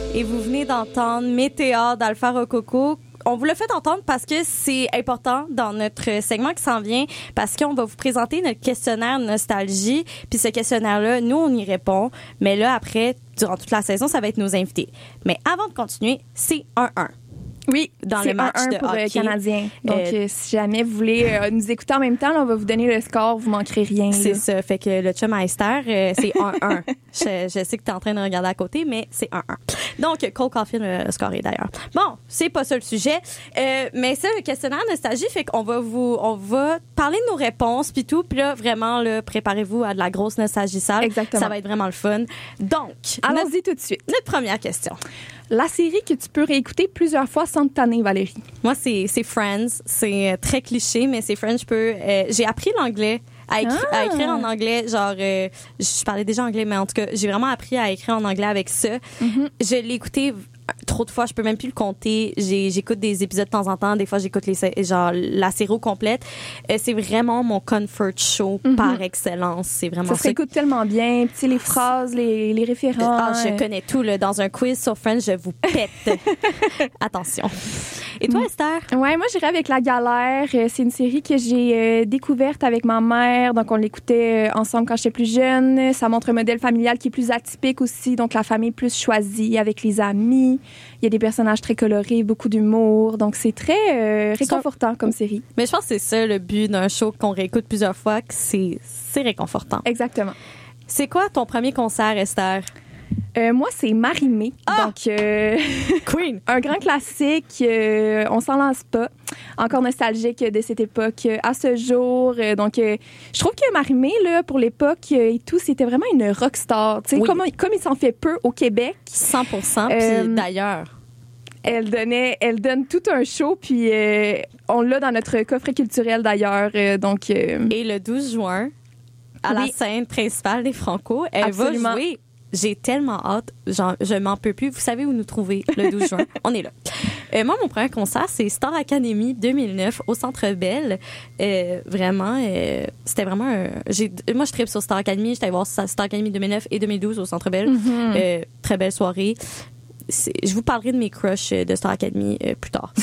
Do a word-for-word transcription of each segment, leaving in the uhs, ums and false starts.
Et vous venez d'entendre Météor d'Alpha Rococo. On vous l'a fait entendre parce que c'est important dans notre segment qui s'en vient, parce qu'on va vous présenter notre questionnaire nostalgie. Puis ce questionnaire-là, nous, on y répond. Mais là, après, durant toute la saison, ça va être nos invités. Mais avant de continuer, c'est un un. Oui, dans c'est le match un un de pour hockey. le Canadien. Donc, Euh, euh, si jamais vous voulez euh, nous écouter en même temps, là, on va vous donner le score. Vous manquerez rien. C'est là. ça. Fait que le chum à Esther, euh, c'est un un. je, je sais que t'es en train de regarder à côté, mais c'est un un. Donc, Cole Caulfield a scoré d'ailleurs. Bon, c'est pas ça le sujet. Euh, mais ça, le questionnaire nostalgie, fait qu'on va vous, on va parler de nos réponses puis tout. Puis là, vraiment, là, préparez-vous à de la grosse nostalgie sale. Exactement. Ça va être vraiment le fun. Donc, Allons-y notre, tout de suite. notre première question. La série que tu peux réécouter plusieurs fois sans te tanner, Valérie. Moi, c'est, c'est Friends. C'est euh, très cliché, mais c'est Friends. Je peux, euh, j'ai appris l'anglais. À, écri- Ah. à écrire en anglais, genre, euh, je parlais déjà anglais, mais en tout cas, j'ai vraiment appris à écrire en anglais avec ça. Mm-hmm. Je l'ai écouté trop de fois, je peux même plus le compter. J'ai, j'écoute des épisodes de temps en temps, des fois j'écoute les, genre, la série au complète. Euh, c'est vraiment mon comfort show Mm-hmm. par excellence. C'est vraiment Ça ça. se réécoute tellement bien. Tu sais, les phrases, les, les références. Ah, je connais tout, là. Dans un quiz sur Friends, je vous pète. Attention. Et toi, Esther? Ouais, moi j'irais avec La Galère. Euh, C'est une série que j'ai euh, découverte avec ma mère. Donc on l'écoutait euh, ensemble quand j'étais plus jeune. Ça montre un modèle familial qui est plus atypique aussi. Donc la famille plus choisie avec les amis. Il y a des personnages très colorés, beaucoup d'humour. Donc c'est très euh, réconfortant comme série. Mais je pense que c'est ça le but d'un show qu'on réécoute plusieurs fois, que c'est, c'est réconfortant. Exactement. C'est quoi ton premier concert, Esther? Euh, moi, c'est Marie-Mé. Ah! Donc, euh, Queen! un grand classique. Euh, on s'en lance pas. Encore nostalgique de cette époque euh, à ce jour. Euh, donc, euh, je trouve que Marie-Mé, là, pour l'époque euh, et tout, c'était vraiment une rockstar. Tu sais, Oui. comme, comme il s'en fait peu au Québec. cent pour cent. Euh, Puis d'ailleurs, Elle donnait, elle donne tout un show, puis euh, on l'a dans notre coffret culturel d'ailleurs. Euh, donc, euh, et le douze juin, à la Oui. scène principale des Franco, elle Absolument. va jouer. J'ai tellement hâte. Genre, je m'en peux plus. Vous savez où nous trouver le douze juin. On est là. Euh, moi, mon premier concert, c'est Star Academy deux mille neuf au Centre Bell. Euh, vraiment, euh, c'était vraiment un... J'ai, moi, je tripe sur Star Academy. J'étais allée voir Star Academy deux mille neuf et deux mille douze au Centre Bell. Mm-hmm. Euh, très belle soirée. C'est, je vous parlerai de mes crushs de Star Academy euh, plus tard.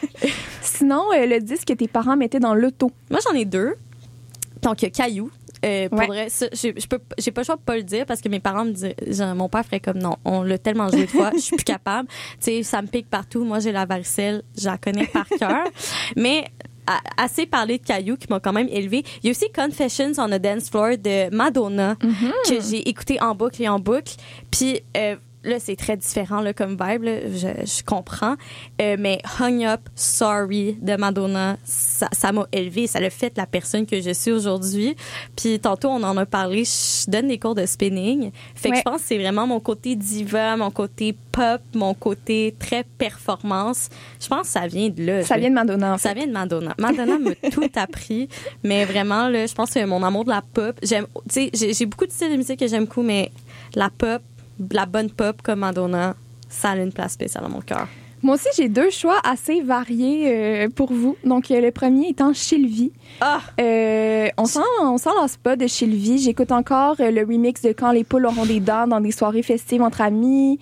sinon, euh, le disque que tes parents mettaient dans l'auto. Moi, j'en ai deux. Donc, il y a Caillou. Euh, pour Ouais. vrai, ça, j'ai, je peux, j'ai pas le choix de pas le dire parce que mes parents me disent, genre, mon père ferait comme non, on l'a tellement joué de fois, je suis plus capable. Tu sais, ça me pique partout. Moi, j'ai la varicelle, je la connais par cœur. Mais à- assez parlé de Caillou qui m'a quand même élevée. Il y a aussi Confessions on a Dance Floor de Madonna que j'ai écouté en boucle et en boucle. Puis euh, là, c'est très différent là, comme vibe, là, je, je comprends. Euh, mais Hung Up, Sorry de Madonna, ça, ça m'a élevée. Ça l'a fait la personne que je suis aujourd'hui. Puis tantôt, on en a parlé, je donne des cours de spinning. Fait que Ouais. je pense que c'est vraiment mon côté diva, mon côté pop, mon côté très performance. Je pense que ça vient de là. Ça Je- vient de Madonna, en fait. ça vient de Madonna. Madonna m'a tout appris, mais vraiment là, je pense que mon amour de la pop, j'aime, tu sais, j'ai, j'ai beaucoup de styles de musique que j'aime beaucoup, mais la pop, la bonne pop comme Madonna, ça a une place spéciale dans mon cœur. Moi aussi, j'ai deux choix assez variés euh, pour vous. Donc, euh, le premier étant Sylvie. Ah! Euh, on s'en, on s'en lasse pas de Sylvie. J'écoute encore euh, le remix de Quand les poules auront des dents dans des soirées festives entre amis.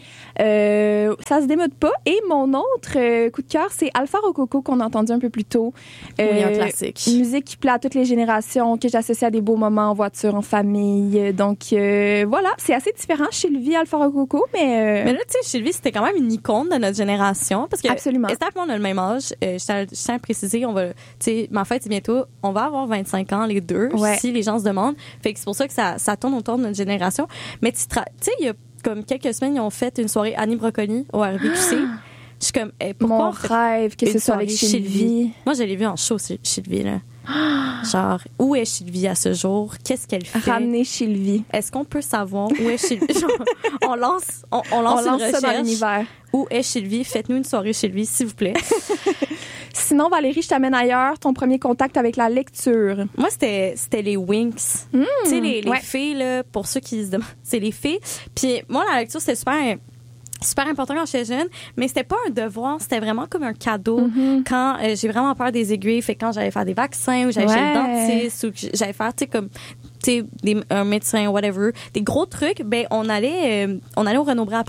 Euh, ça se démode pas. Et mon autre euh, coup de cœur, c'est Alpha Rococo qu'on a entendu un peu plus tôt. Oui, un Euh, classique. Une musique qui plaît à toutes les générations, que j'associe à des beaux moments en voiture, en famille. Donc, euh, voilà. C'est assez différent, Sylvie, Alpha Rococo, mais... euh, Mais là, tu sais, Sylvie, c'était quand même une icône de notre génération. Parce que Absolument. Esther et moi, on a le même âge. Euh, je, tiens, je tiens à préciser, on va, tu sais, ma fête, c'est bientôt. On va avoir vingt-cinq ans, les deux, Ouais. si les gens se demandent. Fait que c'est pour ça que ça, ça tourne autour de notre génération. Mais tu tra- tu sais, il y a comme quelques semaines, ils ont fait une soirée Annie Brocoli au R B Q C. Je suis comme, eh, pourquoi Mon on fait rêve que une ce soit avec soirée Sylvie. Moi, je l'ai vu en show, Sy- Sylvie, là. Genre, où est Sylvie à ce jour? Qu'est-ce qu'elle fait? Ramener Sylvie. Est-ce qu'on peut savoir où est Sylvie? Genre, on lance, on, on lance On lance une ça dans recherche. l'univers. Où est Sylvie? Faites-nous une soirée Sylvie, s'il vous plaît. Sinon, Valérie, je t'amène ailleurs. Ton premier contact avec la lecture. Moi, c'était, c'était les Winx. tu sais, les, les ouais. filles, là, pour ceux qui se demandent, c'est les filles. Puis moi, la lecture, c'était super, super important quand j'étais jeune, mais c'était pas un devoir, c'était vraiment comme un cadeau. Quand euh, j'ai vraiment peur des aiguilles, fait que quand j'allais faire des vaccins ou j'allais chez le Ouais. dentiste ou que j'allais faire, tu sais, comme, tu sais, des- un médecin, whatever, des gros trucs, ben, on allait, euh, on allait au Renaud-Bré après.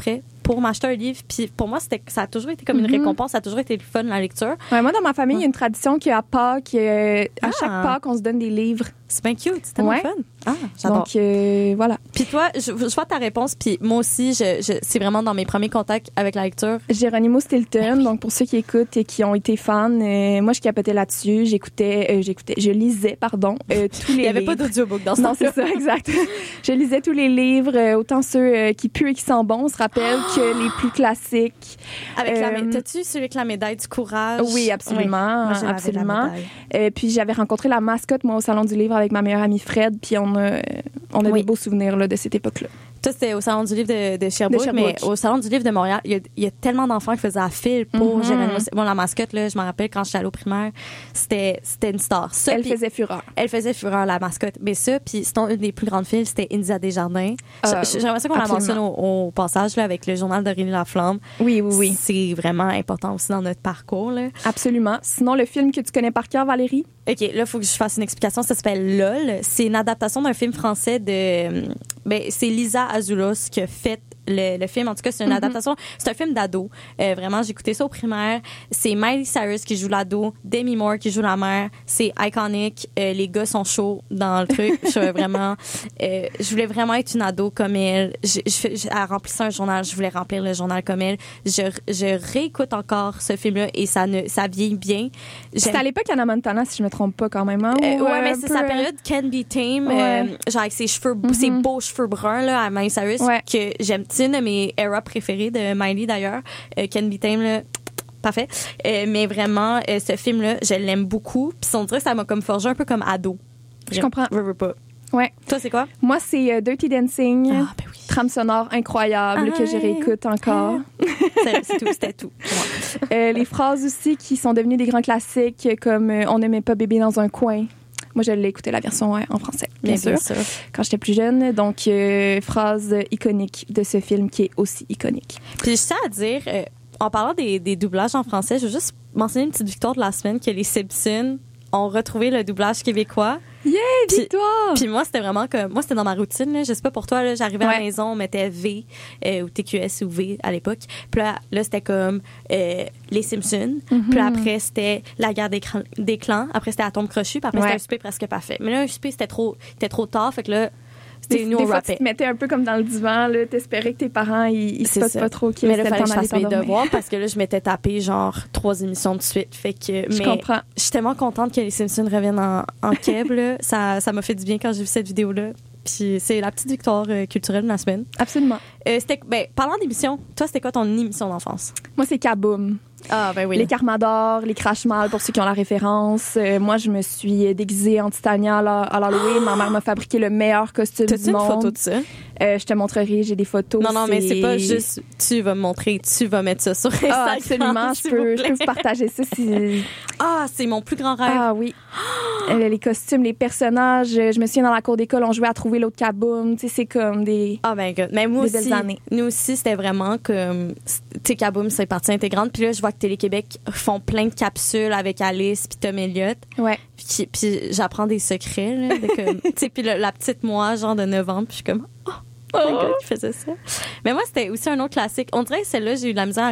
pour m'acheter un livre. Puis pour moi, c'était, ça a toujours été comme une Mm-hmm. récompense. Ça a toujours été le fun, la lecture. Ouais, moi, dans ma famille, il y a une tradition qu'à Pâques, euh, à Ah. chaque Pâques, on se donne des livres. C'est bien cute. C'est tellement Ouais. fun. Ah, j'adore. Donc, euh, voilà. Puis toi, je, je vois ta réponse. Puis moi aussi, je, je, c'est vraiment dans mes premiers contacts avec la lecture. Geronimo Stilton, donc pour ceux qui écoutent et qui ont été fans, euh, moi, je capotais là-dessus. J'écoutais, euh, j'écoutais, je lisais, pardon, euh, tous les Il n'y avait livres. pas d'audiobook dans ce Non, temps-là. c'est ça, exact. Je lisais tous les livres, euh, autant ceux euh, qui puent et qui sont bons. On se rappelle que les plus classiques. Avec la, Euh, mé- t'as-tu celui avec la médaille du courage? Oui, absolument, Oui. Moi, j'avais la absolument. médaille. Euh, puis j'avais rencontré la mascotte, moi, au Salon du Livre avec ma meilleure amie Fred, puis on a, on a Oui. des beaux souvenirs là, de cette époque-là. Toi, c'était au Salon du Livre de, de, Sherbrooke, De Sherbrooke. mais au Salon du Livre de Montréal, il y a, il y a tellement d'enfants qui faisaient la file pour Mhm. Geronimo. Bon, la mascotte, là, je me rappelle quand j'étais allée au primaire, c'était, c'était une star. Ça, Elle puis- faisait fureur. Elle faisait fureur, la mascotte. Mais ça, puis sinon, une des plus grandes files, c'était India Desjardins. Euh, J- J'aimerais ça qu'on la absolument. mentionne au, au passage, là, avec le journal d'Aurélie Laflamme. Oui, oui, oui. C'est vraiment important aussi dans notre parcours, là. Absolument. Sinon, le film que tu connais par cœur, Valérie? OK, là, il faut que je fasse une explication. Ça s'appelle LOL. C'est une adaptation d'un film français de... Ben, c'est Lisa Azulos qui a fait le, le film. En tout cas, c'est une Mhm. adaptation. C'est un film d'ado. Euh, vraiment, j'ai écouté ça au primaire. C'est Miley Cyrus qui joue l'ado, Demi Moore qui joue la mère. C'est iconique. Euh, les gars sont chauds dans le truc. Je suis vraiment... euh, je voulais vraiment être une ado comme elle. Je, je, fais- je- elle remplissait un journal. Je voulais remplir le journal comme elle. Je, je réécoute encore ce film-là et ça, ne, ça vieillit bien. C'était J'aime- à l'époque Anna Montana, si je me trompe pas quand même. Hein? euh, Ou, ouais, euh, mais un c'est peu, sa euh, période Can Be Tame, Ouais. euh, genre avec ses cheveux, Mhm. ses beaux cheveux bruns là, à Miley Cyrus, Ouais. que j'aime. C'est une de mes eras préférées de Miley d'ailleurs. Euh, Can Be Tame, là, parfait. Euh, mais vraiment, euh, ce film-là, je l'aime beaucoup. Puis on dirait que ça m'a comme forgé un peu comme ado. Je comprends. Veux, veux pas. Ouais. Toi, c'est quoi? Moi, c'est euh, Dirty Dancing. Ah, ben oui. Trame sonore incroyable Ah, que je réécoute encore. C'est c'est tout, c'était tout. pour moi. Euh, les phrases aussi qui sont devenues des grands classiques comme euh, On n'aimait pas bébé dans un coin. Moi, je l'ai écouté la version ouais, en français, bien, Mais sûr, quand j'étais plus jeune. Donc, euh, phrase iconique de ce film qui est aussi iconique. Puis je tiens à dire, euh, en parlant des, des doublages en français, je veux juste mentionner une petite victoire de la semaine que les Simpsons ont retrouvé le doublage québécois. Yeah, Puis- victoire! Puis moi, c'était vraiment comme... Moi, c'était dans ma routine. Là. Je sais pas pour toi. Là, j'arrivais à Ouais. la maison, on mettait V euh, ou T Q S ou V à l'époque. Puis là, là c'était comme euh, Les Simpsons. Mhm. Puis là, après, c'était La guerre des, cran- des clans. Après, c'était Atome crochu. Puis après, Ouais. c'était un souper presque parfait. Mais là, un souper, c'était trop, c'était trop tard. Fait que là, Des, c'était nous, des on fois, tu rappait. te mettais un peu comme dans le divan, là, t'espérais que tes parents, ils, ils se C'est passent ça. pas trop, qu'ils Mais là, c'était il le fallait temps que je d'aller fasse mes s'endormir. devoirs parce que là, je m'étais tapé genre trois émissions de suite. Fait que, Je mais comprends. je suis tellement contente que les Simpsons reviennent en, en keb. Là. Ça, ça m'a fait du bien quand j'ai vu cette vidéo-là. Puis c'est la petite victoire euh, culturelle de la semaine. Absolument. Euh, c'était, ben, parlant d'émission, toi, c'était quoi ton émission d'enfance? Moi, c'est Kaboom. Ah, ben oui. Les Carmadors, les Crash-Mal, pour ceux qui ont la référence. Euh, moi, je me suis déguisée en Titania à la- à l'Halloween. Ma mère m'a fabriqué le meilleur costume T'as-tu du une monde. photo de ça? Euh, je te montrerai, j'ai des photos. Non, non, mais c'est pas juste tu vas me montrer, tu vas mettre ça sur Instagram. Ah, absolument, je s'il peux, vous je plaît. peux vous partager ça. Si... Ah, c'est mon plus grand rêve. Ah oui. Euh, les costumes, les personnages. euh, Je me souviens dans la cour d'école, on jouait à trouver l'autre Kaboom. Tu sais, c'est comme des... Ah ben God. Mais moi Des aussi, belles années. nous aussi, c'était vraiment comme, tu sais, Kaboom, c'est partie intégrante. Puis là, je vois que Télé-Québec font plein de capsules avec Alice puis Tom Elliott. Ouais. Puis, puis j'apprends des secrets, là, de comme, tu sais, puis le- la petite moi, genre de neuf ans, puis je suis comme, oh, my God, qui faisait ça. Mais moi, c'était aussi un autre classique. On dirait que celle-là, j'ai eu de la misère à